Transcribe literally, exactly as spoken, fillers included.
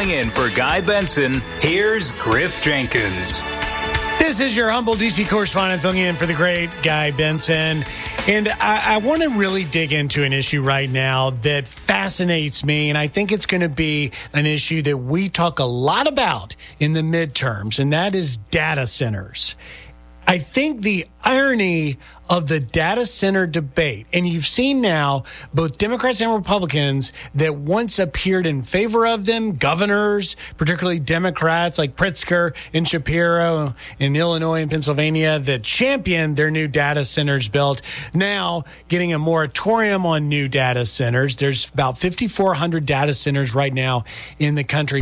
Filling in for Guy Benson, here's Griff Jenkins. This is your humble D C correspondent filling in for the great Guy Benson. And I, I want to really dig into an issue right now that fascinates me, and I think it's going to be an issue that we talk a lot about in the midterms, and that is data centers. I think the irony of the data center debate, and you've seen now both Democrats and Republicans that once appeared in favor of them, governors, particularly Democrats like Pritzker and Shapiro in Illinois and Pennsylvania that championed their new data centers built, now getting a moratorium on new data centers. There's about fifty-four hundred data centers right now in the country.